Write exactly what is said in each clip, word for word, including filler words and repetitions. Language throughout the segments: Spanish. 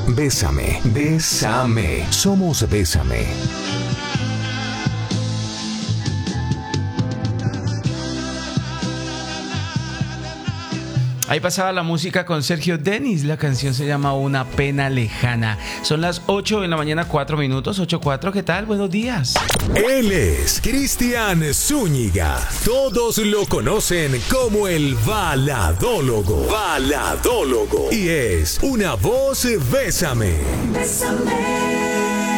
Bésame, bésame. Somos Bésame. Ahí pasaba la música con Sergio Denis. La canción se llama Una pena lejana. Son las ocho de la mañana, cuatro minutos. ocho cuatro, ¿qué tal? Buenos días. Él es Cristian Zúñiga. Todos lo conocen como el baladólogo. Baladólogo. Y es una voz Bésame. Bésame.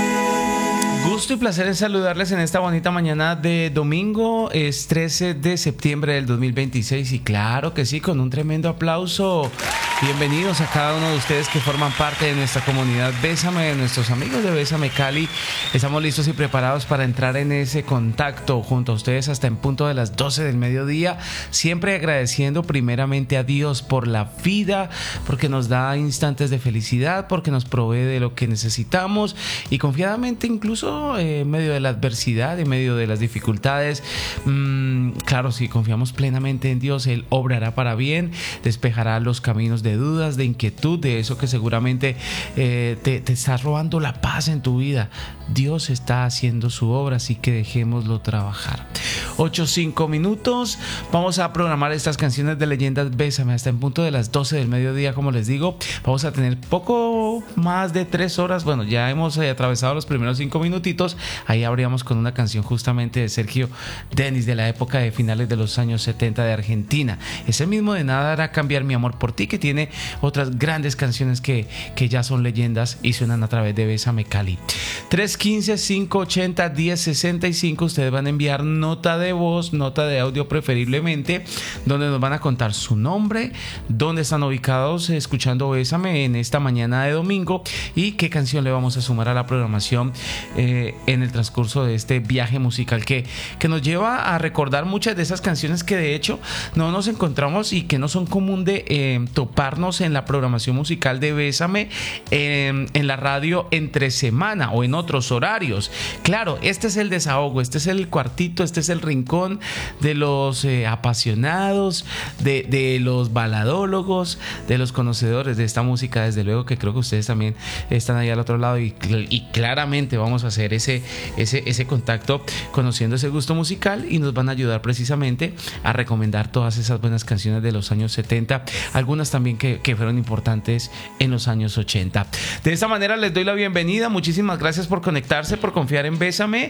Gusto y placer en saludarles en esta bonita mañana de domingo. Es trece de septiembre del dos mil veintiséis y claro que sí, con un tremendo aplauso. Bienvenidos a cada uno de ustedes que forman parte de nuestra comunidad Bésame, de nuestros amigos de Bésame Cali. Estamos listos y preparados para entrar en ese contacto junto a ustedes hasta en punto de las doce del mediodía. Siempre agradeciendo primeramente a Dios por la vida, porque nos da instantes de felicidad, porque nos provee de lo que necesitamos y confiadamente incluso eh, en medio de la adversidad, en medio de las dificultades. Mmm, claro, si confiamos plenamente en Dios, Él obrará para bien, despejará los caminos de de dudas, de inquietud, de eso que seguramente eh, te, te está robando la paz en tu vida. Dios está haciendo su obra, así que dejémoslo trabajar. ocho cinco minutos. Vamos a programar estas canciones de leyendas Bésame hasta en punto de las doce del mediodía, como les digo. Vamos a tener poco más de tres horas. Bueno, ya hemos eh, atravesado los primeros cinco minutitos. Ahí abríamos con una canción justamente de Sergio Denis, de la época de finales de los años setenta de Argentina. Ese mismo de Nada hará cambiar mi amor por ti, que tiene otras grandes canciones que, que ya son leyendas y suenan a través de Bésame Cali. tres uno cinco, cinco ocho cero, uno cero seis cinco. Ustedes van a enviar nota de voz, nota de audio preferiblemente, donde nos van a contar su nombre, dónde están ubicados escuchando Bésame en esta mañana de domingo y qué canción le vamos a sumar a la programación eh, en el transcurso de este viaje musical que, que nos lleva a recordar muchas de esas canciones que de hecho no nos encontramos y que no son común de eh, topar en la programación musical de Bésame en, en la radio entre semana o en otros horarios. Claro, este es el desahogo, este es el cuartito, este es el rincón de los eh, apasionados, de, de los baladólogos, de los conocedores de esta música. Desde luego que creo que ustedes también están ahí al otro lado y, y claramente vamos a hacer ese, ese, ese contacto conociendo ese gusto musical y nos van a ayudar precisamente a recomendar todas esas buenas canciones de los años setenta, algunas también Que, que fueron importantes en los años ochenta. De esta manera les doy la bienvenida. Muchísimas gracias por conectarse, por confiar en Bésame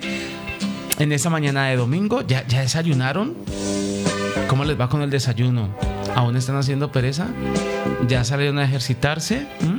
en esta mañana de domingo. ¿Ya, ya desayunaron? ¿Cómo les va con el desayuno? ¿Aún están haciendo pereza? ¿Ya salieron a ejercitarse? ¿Mm?